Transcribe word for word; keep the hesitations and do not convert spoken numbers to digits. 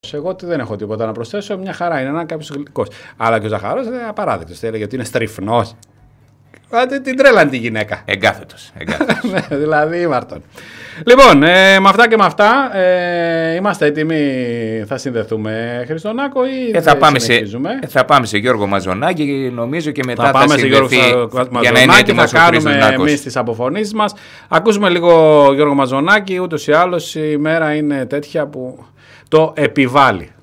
Εγώ δεν έχω τίποτα να προσθέσω. Μια χαρά είναι να κάποιο γλυκό. Αλλά και ο Ζαχαρός είναι απαράδεκτο. Έλεγε ότι είναι στριφνός. Την τρέλανε τη γυναίκα. Εγκάθετος. Δηλαδή ήμαρτον. Λοιπόν, ε, με αυτά και με αυτά ε, είμαστε έτοιμοι. Θα συνδεθούμε, Χριστονάκο, ή ε, θα, πάμε σε, θα πάμε σε Γιώργο Μαζονάκη, νομίζω, και μετά θα, θα πάμε θα σε Γιώργο Μαζονάκη. Θα κάνουμε εμείς τις αποφωνήσεις μας. Ακούσουμε λίγο Γιώργο Μαζονάκη. Ούτως ή άλλως η μέρα είναι τέτοια που το επιβάλλει.